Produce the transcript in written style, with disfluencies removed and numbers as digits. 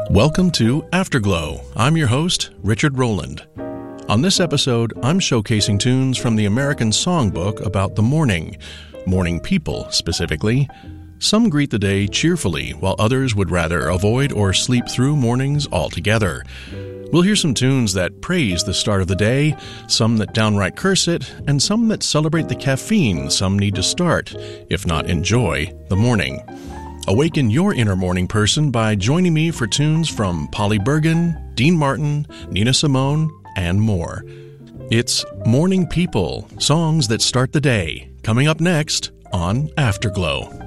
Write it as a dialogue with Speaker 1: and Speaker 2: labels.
Speaker 1: Welcome to Afterglow. I'm your host, Richard Rowland. On this episode, I'm showcasing tunes from the American Songbook about the morning people specifically. Some greet the day cheerfully, while others would rather avoid or sleep through mornings altogether. We'll hear some tunes that praise the start of the day, some that downright curse it, and some that celebrate the caffeine some need to start, if not enjoy, the morning. Awaken your inner morning person by joining me for tunes from Polly Bergen, Dean Martin, Nina Simone, and more. It's Morning People, songs that start the day, coming up next on Afterglow.